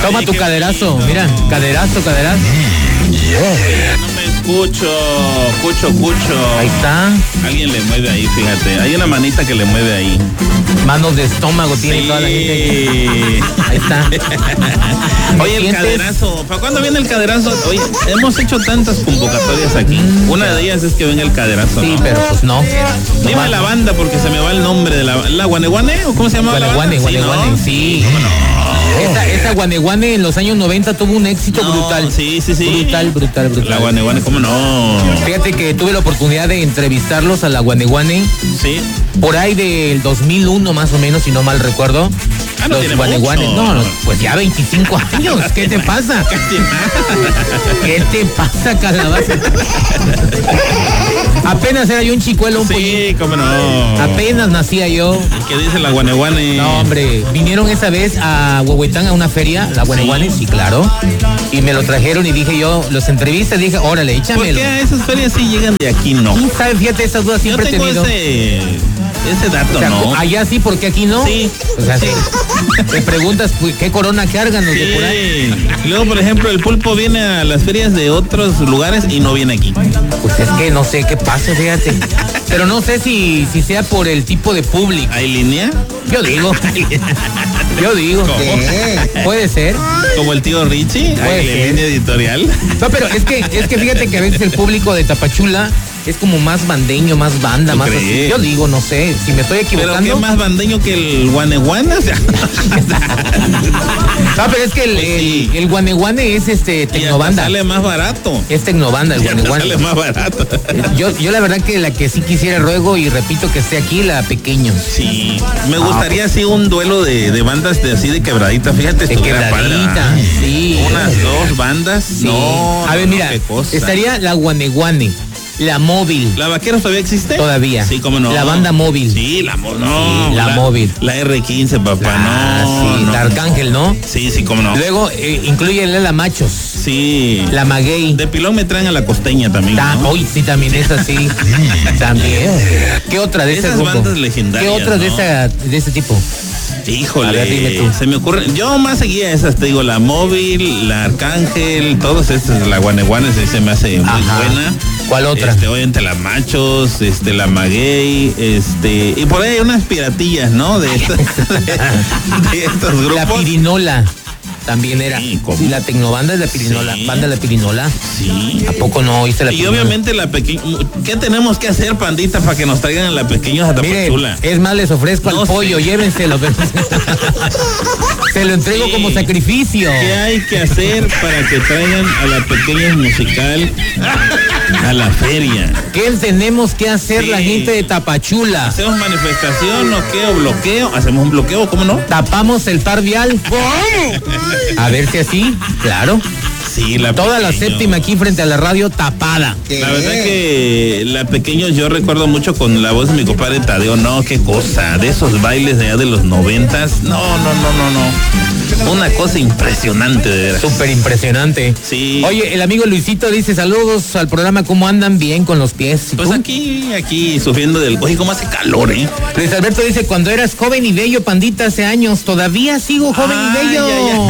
Toma tu caderazo, mira, caderazo. No me escucho. Ahí está. Alguien le mueve ahí, fíjate. Hay una manita que le mueve ahí. Manos de estómago tiene toda la gente. Ahí está. Oye, el caderazo. ¿Para cuándo viene el caderazo? Oye, hemos hecho tantas convocatorias aquí. Una de ellas es que venga el caderazo. Sí, ¿no? Pero pues no. Dime la banda porque se me va el nombre de la Guaneguane, ¿o cómo se llama? Guaneguane, sí. Esa Guaneguane en los años 90 tuvo un éxito brutal. Sí. Brutal. La Guaneguane, ¿cómo no? Fíjate que tuve la oportunidad de entrevistarlos a la Guaneguane. Sí. Por ahí del 2001 más o menos, si no mal recuerdo. No los Guaneguanes. No, pues ya 25 años. ¿Qué te pasa? ¿Qué te pasa, calabaza? Apenas era yo un chicuelo, un pollito. Sí, cómo no. Apenas nacía yo. ¿Qué dice la Guaneguane? No, hombre, vinieron esa vez a Huehuetán a una feria, la Guaneguane, sí, claro. Y me lo trajeron y dije yo, los entrevistas, dije, órale, échamelo. ¿Por qué a esas ferias sí llegan de aquí no? ¿Quién sabe? Fíjate, esas dudas siempre he tenido. Ese dato, o sea, no. Allá sí, ¿por qué aquí no? Sí. O sea, sí. Te preguntas, ¿qué corona cargan los de por ahí? Luego, por ejemplo, el pulpo viene a las ferias de otros lugares y no viene aquí. Pues es que no sé qué pasa, fíjate. Pero no sé si sea por el tipo de público. ¿Hay línea? Yo digo. ¿Cómo? Puede ser. Como el tío Richie, hay línea editorial. No, pero es que fíjate que a veces el público de Tapachula es como más bandeño, más banda, más así. Yo digo, no sé, si me estoy equivocando. ¿Pero qué más bandeño que el Guaneguane? O sea, no, pero es que el Guaneguane es tecnobanda. Sale más barato. Es tecnobanda el Guaneguane. Sale más barato. Yo la verdad que la que sí quisiera ruego y repito que esté aquí, la Pequeños. Sí, me gustaría así un duelo de bandas así de quebradita, fíjate. De quebradita, sí. Unas dos bandas. Sí. No, a ver, mira, estaría la Guaneguane. La Móvil. ¿La Vaqueros todavía existe? Todavía. Sí, cómo no. La Banda Móvil. Sí, la Móvil. La R15, papá, sí, la Arcángel, ¿no? Sí, cómo no. Luego, incluyele la Machos. Sí. La Maguey. De pilón me traen a la Costeña también, ¿no? Hoy sí, también es así. También. ¿Qué otra de esas bandas legendarias? ¿Qué otra de ese tipo? Híjole, a ver, dime tú. Se me ocurre, yo más seguía esas, te digo, la Móvil, la Arcángel, todos estos, la Guaneguane se me hace muy buena. ¿Cuál otra? Obviamente la Machos, la Maguey, y por ahí hay unas piratillas, ¿no? De estos grupos. La Pirinola. También era. Sí, ¿cómo? La Tecnobanda es la Pirinola. Sí. Banda La Pirinola. Sí. ¿A poco no oíste la Pirinola? Y obviamente la Pequeña. ¿Qué tenemos que hacer, pandita, para que nos traigan a la Pequeños a Tapachula? Es más, les ofrezco al pollo, llévenselo. Se lo entrego como sacrificio. ¿Qué hay que hacer para que traigan a la Pequeños musical a la feria? ¿Qué tenemos que hacer la gente de Tapachula? ¿Hacemos manifestación o qué? ¿O bloqueo? ¿Hacemos un bloqueo? ¿Cómo no? ¿Tapamos el par vial? A ver si así, claro. Sí, toda la séptima aquí frente a la radio tapada. La verdad que la Pequeños yo recuerdo mucho con la voz de mi compadre Tadeo, no, qué cosa, de esos bailes de allá de los 90s, no. Una cosa impresionante, de veras. Súper impresionante. Sí. Oye, el amigo Luisito dice, saludos al programa, ¿cómo andan? Bien con los pies. Pues aquí sufriendo del... Oye, ¿cómo hace calor, Luis Alberto dice, cuando eras joven y bello, pandita, hace años, todavía sigo joven y bello.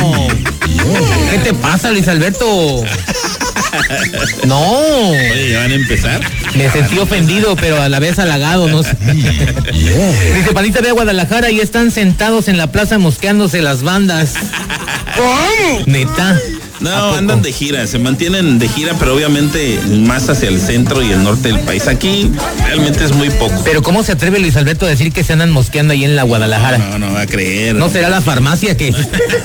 ¿Qué te pasa, Luis Alberto? No. Oye, ¿ya van a empezar? Me sentí ofendido, pero a la vez halagado, no sé. Dice, pandita, ve a Guadalajara y están sentados en la plaza mosqueándose las bandas. ¿Cómo? Neta. No, andan de gira, se mantienen de gira, pero obviamente más hacia el centro y el norte del país. Aquí realmente es muy poco. Pero ¿cómo se atreve Luis Alberto a decir que se andan mosqueando ahí en la Guadalajara? No va a creer. ¿No será la farmacia que...?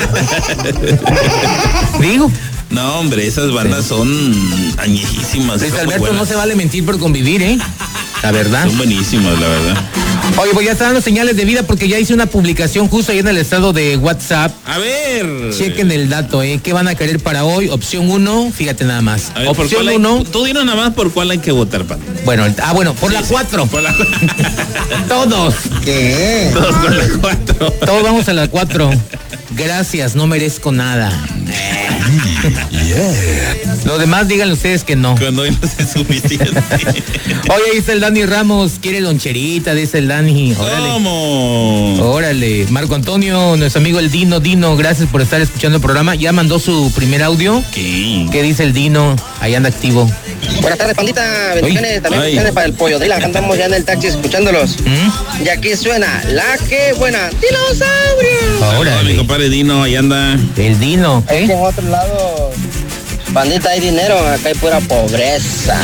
Digo. No, hombre, esas bandas son añejísimas. Luis Alberto no se vale mentir por convivir, la verdad. Son buenísimas, la verdad. Oye, pues ya están dando señales de vida porque ya hice una publicación justo ahí en el estado de WhatsApp. A ver. Chequen el dato, ¿qué van a querer para hoy? Opción 1, fíjate nada más. A ver, opción 1. Tú dinos nada más por cuál hay que votar, Pat. Bueno, por la 4. Por la 4. Todos. ¿Qué? Todos con la 4. Todos vamos a la 4. Gracias, no merezco nada. Lo demás díganle ustedes que no. Cuando hoy no es suficiente. Oye, dice el Dani Ramos, quiere loncherita, dice el Dani. Órale. ¿Cómo? Órale. Marco Antonio, nuestro amigo el Dino, gracias por estar escuchando el programa. Ya mandó su primer audio. ¿Qué dice el Dino? Ahí anda activo. Buenas tardes, pandita. Bendiciones, también bendiciones para el pollo. Dile, cantamos ya en el taxi escuchándolos. Y aquí suena La Que Buena, Dinosaurio. Órale. Mi compadre Dino, ahí anda. El Dino. Es que en otro lado, pandita, hay dinero, acá hay pura pobreza.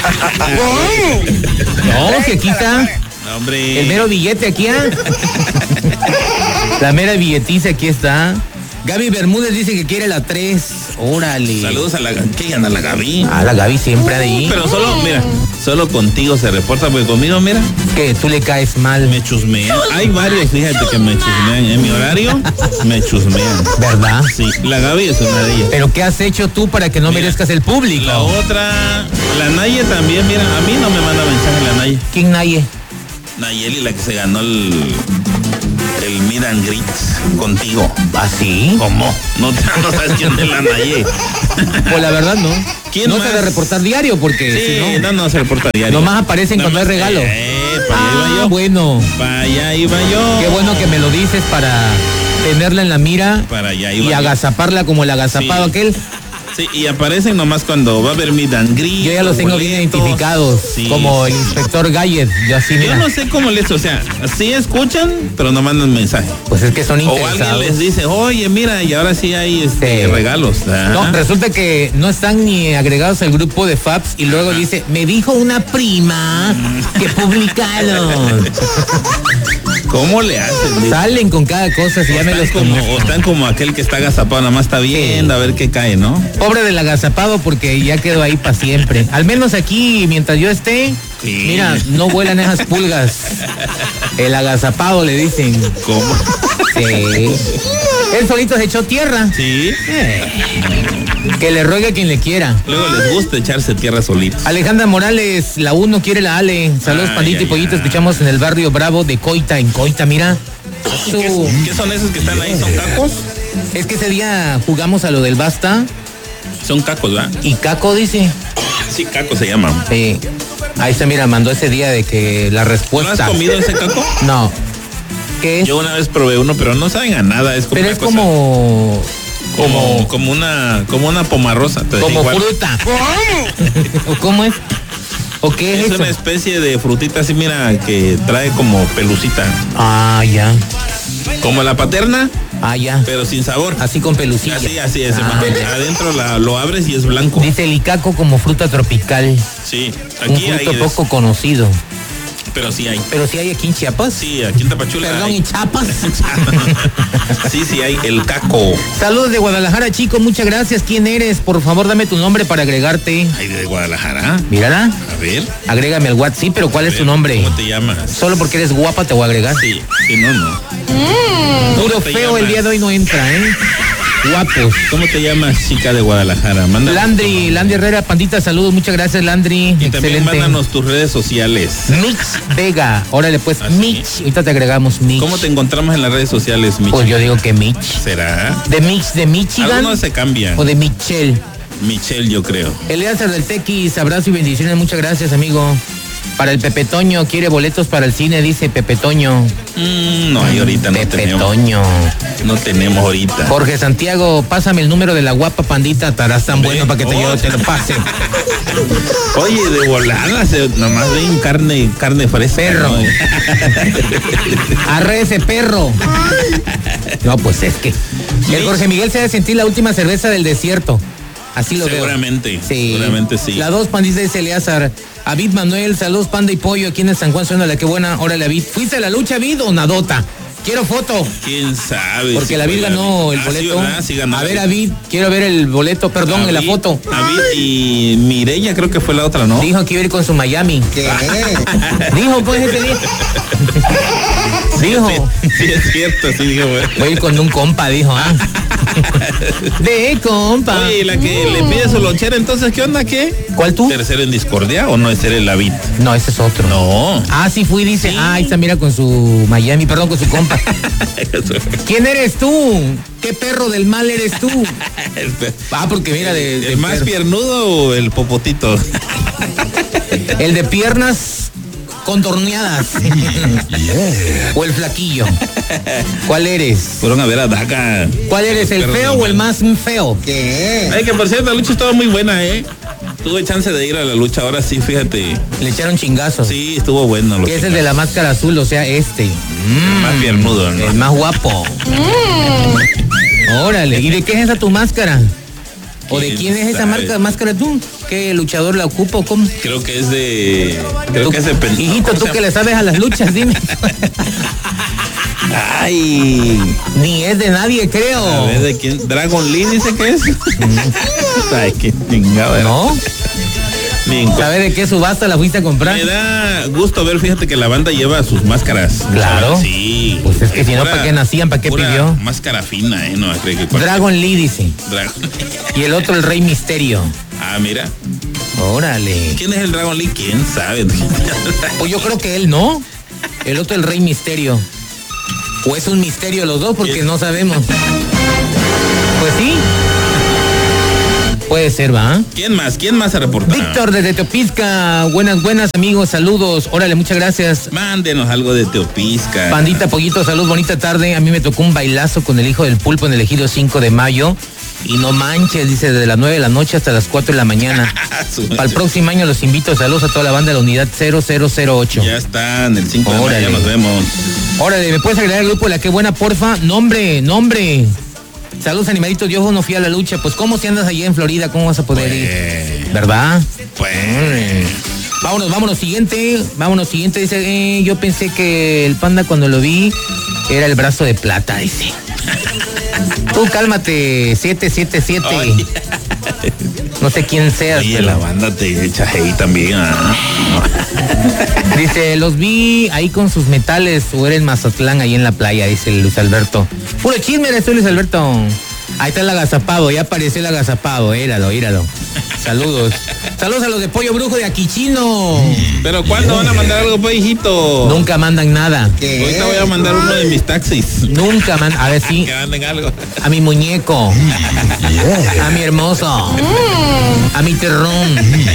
No, que quita. Hombre. El mero billete aquí, ¿ah? La mera billetiza aquí está. Gaby Bermúdez dice que quiere la 3. Órale. Saludos a la... ¿Qué anda la Gaby? La Gaby siempre ahí. Pero solo contigo se reporta, porque conmigo, mira. Que tú le caes mal. Me chusmean. Hay varios, fíjate, que me chusmean. En mi horario, me chusmean. ¿Verdad? Sí, la Gaby es una de ellas. ¿Pero qué has hecho tú para que no merezcas el público? La otra, la Naye también, mira, a mí no me manda mensaje la Naye. ¿Quién Naye? Nayeli, la que se ganó el Meet and Greet contigo. ¿Ah, sí? ¿Cómo? No sabes quién es la Naye. Pues la verdad no. ¿Quién no más? se debe reportar diario porque sí, si no se reporta diario. Nomás aparecen cuando hay regalo. Para allá iba yo. Bueno. Para allá iba yo. Qué bueno que me lo dices para tenerla en la mira. Para allá iba y yo. agazaparla como el agazapado aquel. Sí, y aparecen nomás cuando va a haber Meet and Greet. Yo ya los tengo bien identificados, como el inspector Gallet. Yo no sé cómo les, o sea, sí escuchan, pero no mandan mensaje. Pues es que son interesados. O alguien les dice, oye, mira, y ahora sí hay regalos. Ajá. No, resulta que no están ni agregados al grupo de Fabs y luego dice, me dijo una prima que publicaron. ¿Cómo le hacen? Salen con cada cosa, si ya me los conozco. O están como aquel que está agazapado, nada más está viendo a ver qué cae, ¿no? Pobre del agazapado porque ya quedó ahí para siempre. Al menos aquí, mientras yo esté, mira, no vuelan esas pulgas. El agazapado le dicen. ¿Cómo? Sí. Él solito se echó tierra. Sí. Que le ruegue a quien le quiera. Luego les gusta echarse tierra solitos. Alejandra Morales, la 1 quiere la Ale. Saludos, pandita y pollito. Escuchamos en el barrio Bravo de Coita, en Coita, mira. ¿Qué son esos que están ahí? ¿Son cacos? Es que ese día jugamos a lo del basta. Son cacos, ¿verdad? Y caco dice. Sí, caco se llaman. Sí. Ahí está, mira, mandó ese día de que la respuesta. ¿No has comido ese caco? No. ¿Qué es? Yo una vez probé uno, pero no saben a nada. Es como pero una es cosa, como una pomarrosa. Como fruta. ¿O cómo es? ¿O qué es eso? Es una especie de frutita así, mira, que trae como pelucita. Ah, ya. Como la paterna. Ah, ya. Pero sin sabor. Así con pelucilla. Así es. Adentro lo abres y es blanco. Dice el icaco como fruta tropical. Sí. Aquí un fruto poco conocido. Pero sí hay. ¿Pero sí hay aquí en Chiapas? Sí, aquí en Tapachula. Perdón, en Chiapas. Sí hay el caco. Saludos de Guadalajara, chico, muchas gracias. ¿Quién eres? Por favor, dame tu nombre para agregarte. Ay, de Guadalajara. Mírala. A ver. Agrégame al WhatsApp, sí, pero ¿cuál es tu nombre? ¿Cómo te llamas? Solo porque eres guapa te voy a agregar. Sí, no. Puro feo el día de hoy no entra, ¿eh? Guapos. ¿Cómo te llamas, chica de Guadalajara? Landry Herrera, pandita, saludos, muchas gracias, Landry. Y excelente. También mándanos tus redes sociales. Mitch Vega, órale pues, Mitch, ahorita te agregamos Mitch. ¿Cómo te encontramos en las redes sociales, Mitch? Pues yo digo que Mitch. ¿Será? ¿De Mitch de Michigan? Algunos se cambian. ¿O de Michelle? Michelle, yo creo. Eleazar del Tequis, abrazo y bendiciones, muchas gracias, amigo. Para el Pepe Toño, quiere boletos para el cine, dice Pepe Toño. No hay ahorita, no Pepe tenemos. Toño. No tenemos ahorita. Jorge Santiago, pásame el número de la guapa pandita, estarás tan bueno para que te lo pase. Oye, de volada, nomás ven carne fresca. Perro. ¿No? Arre ese perro. No, pues es que el Jorge Miguel se ha de sentir la última cerveza del desierto. Así lo seguramente, veo. Sí. Seguramente sí. La 2, pandita, dice Eleazar. Avid Manuel, saludos, panda y pollo, aquí en San Juan, suena la que buena. Órale, Avid. ¿Fuiste a la lucha, Avid, o nadota? Quiero foto. ¿Quién sabe? Porque la Avid ganó el boleto. Sí ganó. A ver, Avid, quiero ver el boleto, perdón, en la foto. Avid y Mireya creo que fue la otra, ¿no? Dijo que iba a ir con su Miami. ¿Qué? Dijo, pues, ese día. Dijo. Sí, es cierto, sí, dijo. Voy a ir con un compa, dijo, De compa. Oye, la que le pide su lonchera, entonces, ¿qué onda, qué? ¿Cuál tú? ¿Tercero en discordia o no es el David? No, ese es otro. No. Ah, sí fui, dice. Sí. Ah, ahí está, mira, con su Miami, perdón, con su compa. ¿Quién eres tú? ¿Qué perro del mal eres tú? Porque mira, ¿el más piernudo o el popotito? El de piernas contorneadas. Yeah. O el flaquillo. ¿Cuál eres? Fueron a ver a Daga. ¿Cuál eres, el feo o el más feo? ¿Qué? Ay, que por cierto, la lucha estaba muy buena, Tuve chance de ir a la lucha, ahora sí, fíjate. Le echaron chingazos. Sí, estuvo bueno. Que es el de la máscara azul, o sea, este. El más piernudo, ¿no? El más guapo. Órale, ¿y de qué es esa tu máscara? ¿O de quién es esa máscara tú? ¿Qué luchador la ocupa o cómo? Creo que es de... Creo que es de... Hijito, tú que le sabes a las luchas, dime. Ay. Ni es de nadie, creo. A ver, ¿de quién? ¿Dragon Lee dice que es? Ay, qué chingado. ¿No? ¿Sabes de qué subasta la fuiste a comprar? Me da gusto ver, fíjate que la banda lleva sus máscaras. Claro. Sí. Pues es que si no, ¿para qué nacían? ¿Para qué pidió? Máscara fina, no creo que... Dragon Lee dice. Dragon. Y el otro, el Rey Misterio. Ah, mira. Órale. ¿Quién es el Dragon Lee? ¿Quién sabe? Pues yo creo que él, ¿no? El otro, el Rey Misterio. O es un misterio los dos porque no sabemos. Pues sí. Puede ser, ¿va? ¿Quién más se reporta? Víctor desde Teopisca. Buenas amigos, saludos. Órale, muchas gracias. Mándenos algo de Teopisca. Pandita Pollito, salud, bonita tarde. A mí me tocó un bailazo con el hijo del pulpo en el ejido 5 de mayo. Y no manches, dice, desde las 9 de la noche hasta las 4 de la mañana. Para el próximo año los invito, saludos a toda la banda de la unidad 0008. Ya están, el 5 de mayo nos vemos. Órale, ¿me puedes agregar el grupo de La Qué Buena, porfa? Nombre. Saludos, animalitos, yo no fui a la lucha. Pues, ¿cómo si andas allá en Florida? ¿Cómo vas a poder ir? ¿Verdad? Vámonos, siguiente. Dice, yo pensé que el Panda cuando lo vi era el brazo de plata, dice. Tú cálmate, 777. Ay. No sé quién seas. Oye, pero la banda te echa ahí también. Dice, los vi ahí con sus metales o era en Mazatlán, ahí en la playa, dice Luis Alberto. Puro chisme eres tú, Luis Alberto. Ahí está el agazapado, ya apareció el agazapado, íralo. Saludos a los de Pollo Brujo de Aquichino. Pero ¿cuándo van a mandar algo, pues, hijito? Nunca mandan nada. ¿Qué? Ahorita voy a mandar uno de mis taxis. Nunca mandan, a ver si. Que manden algo. A mi muñeco. A mi hermoso. A mi terrón.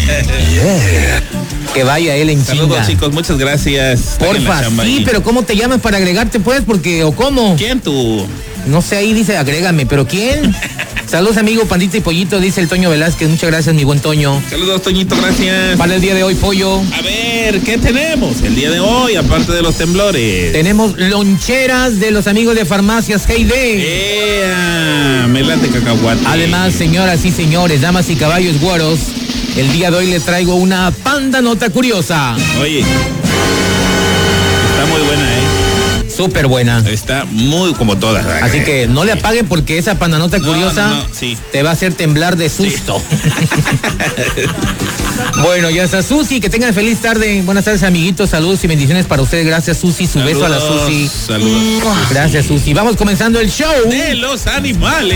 Que vaya él en Saludos, chinga. chicos, muchas gracias. Porfa, sí, ahí. Pero ¿cómo te llamas para agregarte, pues? Porque, ¿o cómo? ¿Quién tú? No sé, ahí dice agrégame, pero ¿quién? Saludos, amigo, Pandita y Pollito, dice el Toño Velázquez. Muchas gracias, mi buen Toño. Saludos, Toñito, gracias. Para el día de hoy, Pollo. A ver, ¿qué tenemos el día de hoy, aparte de los temblores? Tenemos loncheras de los amigos de Farmacias Heyday. Melas de cacahuate. Además, señoras y señores, damas y caballos güeros, el día de hoy les traigo una panda nota curiosa. Oye, está muy buena, Súper buena. Está muy como todas. Así que no le apaguen porque esa pandanota curiosa sí. Te va a hacer temblar de susto. Sí. Bueno, ya está Susi, que tengan feliz tarde. Buenas tardes, amiguitos, saludos y bendiciones para ustedes. Gracias, Susi, beso a la Susi. Saludos. Gracias, Susi. Vamos comenzando el show de los animales.